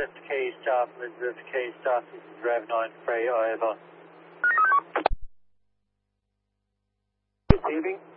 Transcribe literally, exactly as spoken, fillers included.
Elizabeth K staff, Elizabeth K staff, this is Rev nine three, over. Receiving.